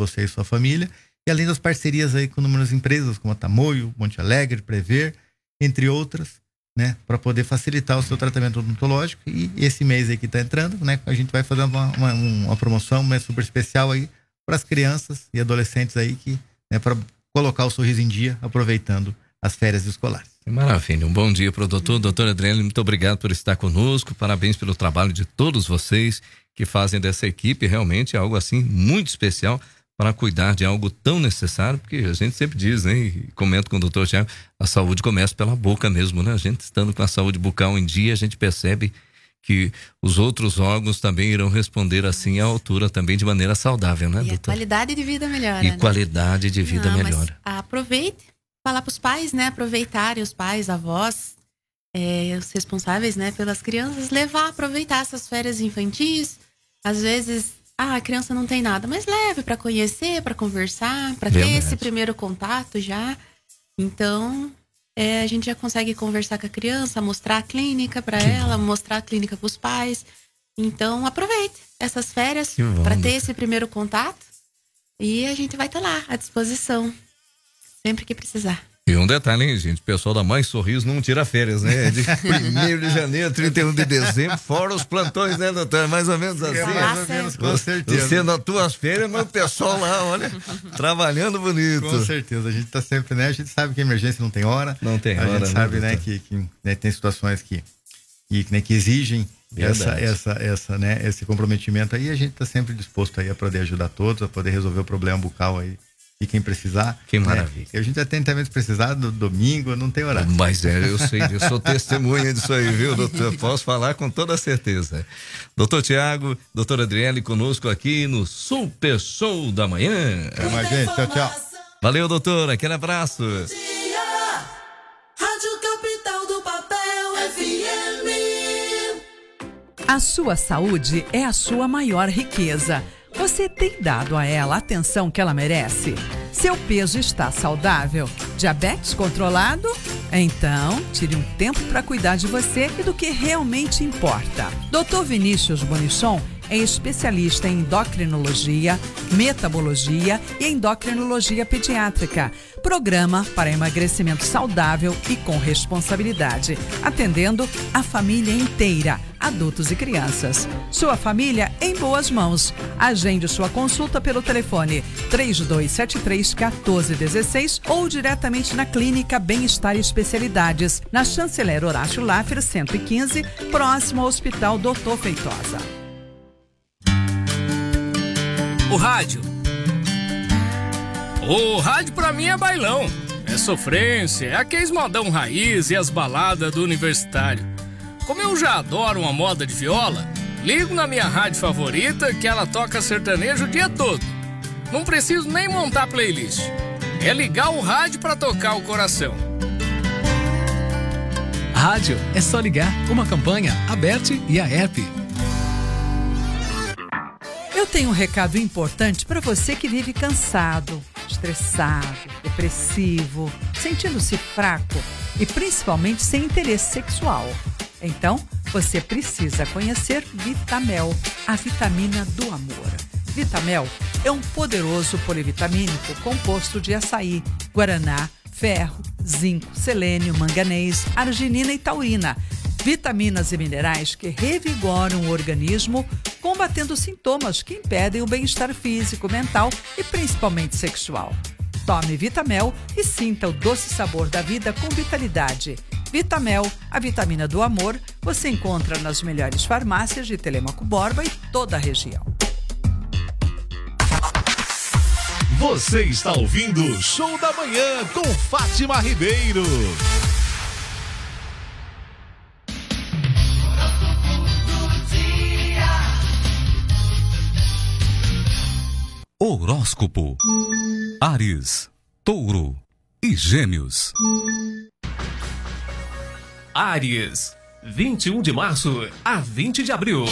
você e sua família. E além das parcerias aí com inúmeras empresas, como a Tamoio, Monte Alegre, Prever, entre outras, né? Para poder facilitar o seu tratamento odontológico. E esse mês aí que está entrando, né? A gente vai fazer uma promoção super especial aí para as crianças e adolescentes aí que, né, para colocar o sorriso em dia, aproveitando as férias escolares. Maravilha, um bom dia para o doutor Adriele, muito obrigado por estar conosco, parabéns pelo trabalho de todos vocês que fazem dessa equipe realmente algo assim muito especial para cuidar de algo tão necessário, porque a gente sempre diz, né, e comento com o doutor Thiago, a saúde começa pela boca mesmo, né? A gente estando com a saúde bucal em dia, a gente percebe que os outros órgãos também irão responder assim à altura também de maneira saudável, né, doutor? E a qualidade de vida melhora. E qualidade de vida melhora. Mas aproveite, falar para os pais, né, aproveitarem os pais, avós, os responsáveis, né, pelas crianças, aproveitar essas férias infantis. Às vezes, a criança não tem nada, mas leve para conhecer, para conversar, para ter esse primeiro contato já. Então, a gente já consegue conversar com a criança, mostrar a clínica para ela, mostrar a clínica para os pais. Então, aproveite essas férias para ter esse primeiro contato e a gente vai estar lá à disposição sempre que precisar. E um detalhe, hein, gente? O pessoal da Mãe Sorriso não tira férias, né? É de 1º de janeiro, 31 de dezembro, fora os plantões, né, doutor? Mais ou menos assim. Mais ou menos, com certeza. Você nas tuas férias, mas o pessoal lá, olha, trabalhando bonito. Com certeza. A gente tá sempre, né? A gente sabe que a emergência não tem hora. Não tem hora. A gente sabe, né, que né, tem situações que exigem esse comprometimento aí. A gente tá sempre disposto aí a poder ajudar todos, a poder resolver o problema bucal aí. E quem precisar. Que maravilha. A gente atende também se precisar do domingo, não tem horário. Mas eu sei, eu sou testemunha disso aí, viu, doutor? Posso falar com toda certeza. Doutor Thiago, doutora Adriele conosco aqui no Super Show da Manhã. Até mais, gente. Tchau, tchau. Valeu, doutor. Aquele abraço. Rádio Capital do Papel FM. A sua saúde é a sua maior riqueza. Você tem dado a ela a atenção que ela merece? Seu peso está saudável? Diabetes controlado? Então, tire um tempo para cuidar de você e do que realmente importa. Dr. Vinícius Bonichon é especialista em endocrinologia, metabologia e endocrinologia pediátrica. Programa para emagrecimento saudável e com responsabilidade, atendendo a família inteira, adultos e crianças. Sua família em boas mãos. Agende sua consulta pelo telefone 3273-1416 ou diretamente na Clínica Bem-Estar e Especialidades, na Chanceler Horácio Laffer 115, próximo ao Hospital Doutor Feitosa. O rádio pra mim é bailão, é sofrência, é aqueles modão raiz e as baladas do universitário. Como eu já adoro uma moda de viola, ligo na minha rádio favorita que ela toca sertanejo o dia todo. Não preciso nem montar playlist, é ligar o rádio pra tocar o coração. Rádio é só ligar, uma campanha, Aberte e a ERP. Eu tenho um recado importante para você que vive cansado, estressado, depressivo, sentindo-se fraco e principalmente sem interesse sexual. Então, você precisa conhecer Vitamel, a vitamina do amor. Vitamel é um poderoso polivitamínico composto de açaí, guaraná, ferro, zinco, selênio, manganês, arginina e taurina. Vitaminas e minerais que revigoram o organismo, combatendo sintomas que impedem o bem-estar físico, mental e principalmente sexual. Tome Vitamel e sinta o doce sabor da vida com vitalidade. Vitamel, a vitamina do amor, você encontra nas melhores farmácias de Telêmaco Borba e toda a região. Você está ouvindo o Show da Manhã com Fátima Ribeiro. Horóscopo. Áries, Touro e Gêmeos. Áries, 21 de março a 20 de abril.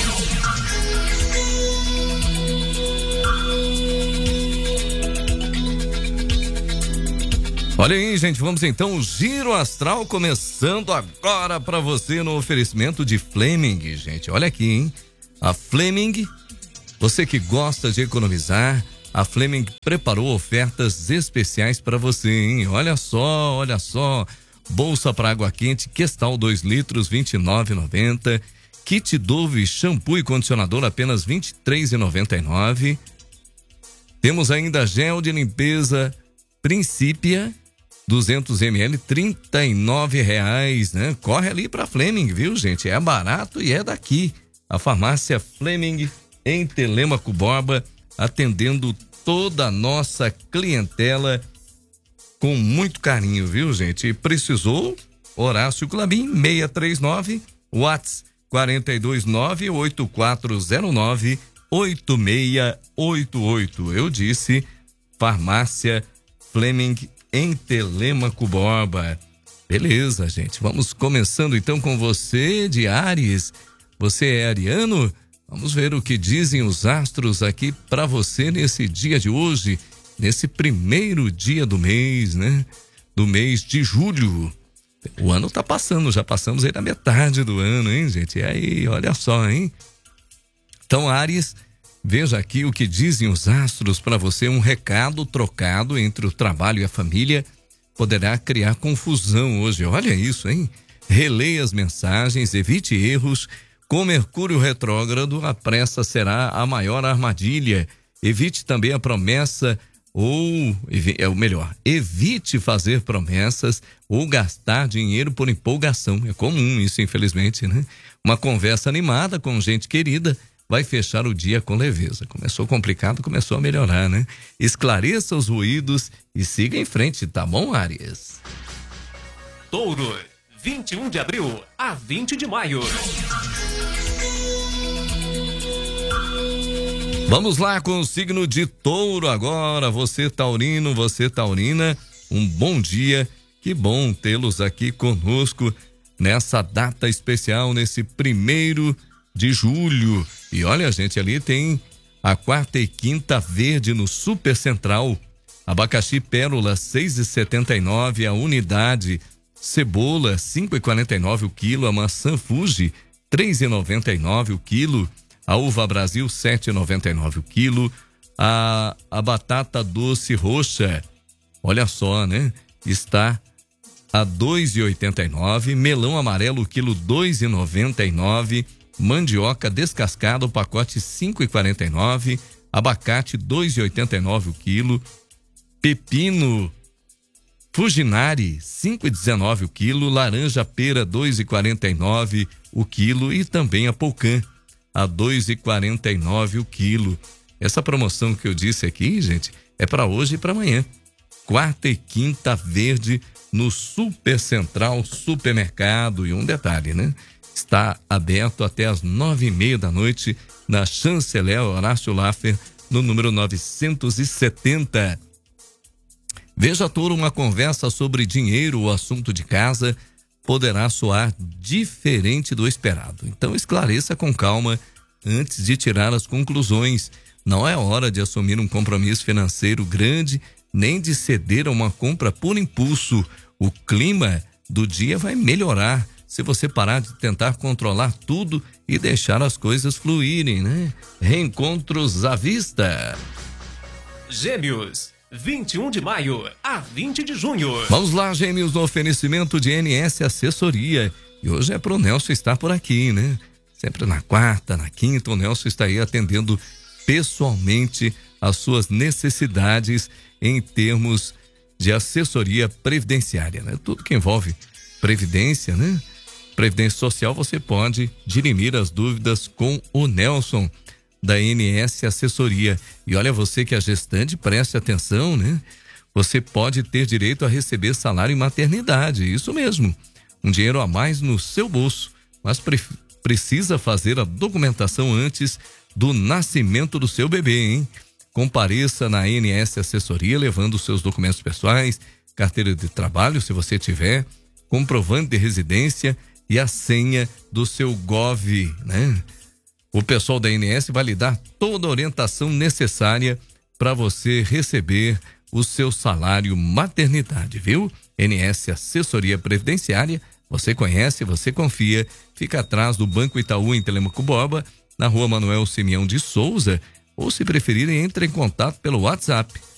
Olha aí, gente, vamos então, o Giro Astral começando agora para você no oferecimento de Fleming, gente. Olha aqui, hein? A Fleming, você que gosta de economizar, A Fleming preparou ofertas especiais para você, hein? Olha só. Bolsa para água quente, Questal 2 litros, R$ 29,90. Kit Dove, shampoo e condicionador, apenas R$ 23,99. Temos ainda gel de limpeza Principia, 200 ml, R$ 39,00, né? Corre ali para Fleming, viu, gente? É barato e é daqui. A farmácia Fleming, em Telêmaco Borba, atendendo toda a nossa clientela com muito carinho, viu, gente? Precisou? Horácio Clabin, 639, Whats 429-8409-8688. Eu disse, farmácia Fleming, em Telêmaco Borba. Beleza, gente. Vamos começando então com você de Áries. Você é ariano? Vamos ver o que dizem os astros aqui para você nesse dia de hoje, nesse primeiro dia do mês, né? Do mês de julho. O ano tá passando, já passamos aí da metade do ano, hein, gente? E aí, olha só, hein? Então, Áries, veja aqui o que dizem os astros para você. Um recado trocado entre o trabalho e a família poderá criar confusão hoje. Olha isso, hein? Releia as mensagens, evite erros. Com Mercúrio retrógrado, a pressa será a maior armadilha. Evite também a promessa evite fazer promessas ou gastar dinheiro por empolgação. É comum isso, infelizmente, né? Uma conversa animada com gente querida vai fechar o dia com leveza. Começou complicado, começou a melhorar, né? Esclareça os ruídos e siga em frente, tá bom, Áries? Touro, 21 de abril a 20 de maio. Vamos lá com o signo de Touro agora. Você taurino, você taurina, um bom dia. Que bom tê-los aqui conosco nessa data especial, nesse 1º de julho. E olha, gente, ali tem a 4ª e 5ª verde no Super Central. Abacaxi pérola, 6,79 a unidade. Cebola, 5,49 o quilo. A maçã Fuji, 3,99 o quilo. A uva Brasil, 7,99 o quilo. A batata doce roxa, olha só, né? Está a 2,89. Melão amarelo, quilo, 2,99. Mandioca descascada, o pacote, 5,49. Abacate, 2,89 o quilo. Pepino Fujinari, 5,19 o quilo. Laranja pera, 2,49 o quilo. E também a Poucan, a 2,49 o quilo. Essa promoção que eu disse aqui, gente, é para hoje e para amanhã. 4ª e 5ª verde no Super Central Supermercado. E um detalhe, né? Está aberto até as 9h30 da noite na Chanceler Horácio Laffer, no número 970. Veja, Touro, uma conversa sobre dinheiro ou assunto de casa poderá soar diferente do esperado. Então esclareça com calma antes de tirar as conclusões. Não é hora de assumir um compromisso financeiro grande, nem de ceder a uma compra por impulso. O clima do dia vai melhorar se você parar de tentar controlar tudo e deixar as coisas fluírem, né? Reencontros à vista. Gêmeos, 21 de maio a 20 de junho. Vamos lá, Gêmeos, no oferecimento de NS Assessoria. E hoje é pro Nelson estar por aqui, né? Sempre na 4ª, na 5ª, o Nelson está aí atendendo pessoalmente as suas necessidades em termos de assessoria previdenciária, né? Tudo que envolve previdência, né? Previdência social, você pode dirimir as dúvidas com o Nelson da NS Assessoria. E olha, você que é gestante, preste atenção, né? Você pode ter direito a receber salário e maternidade, isso mesmo. Um dinheiro a mais no seu bolso, mas precisa fazer a documentação antes do nascimento do seu bebê, hein? Compareça na ANS Assessoria levando seus documentos pessoais, carteira de trabalho, se você tiver, comprovante de residência e a senha do seu GOV, né? O pessoal da ANS vai lhe dar toda a orientação necessária para você receber o seu salário maternidade, viu? ANS Assessoria Previdenciária, você conhece, você confia, fica atrás do Banco Itaú em Telêmaco Borba, na Rua Manuel Simeão de Souza, ou, se preferirem, entre em contato pelo WhatsApp